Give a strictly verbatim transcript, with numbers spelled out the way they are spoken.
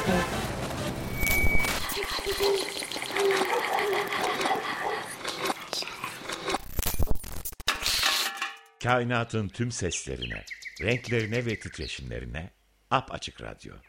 Kainatın tüm seslerine, renklerine ve titreşimlerine apaçık radyo.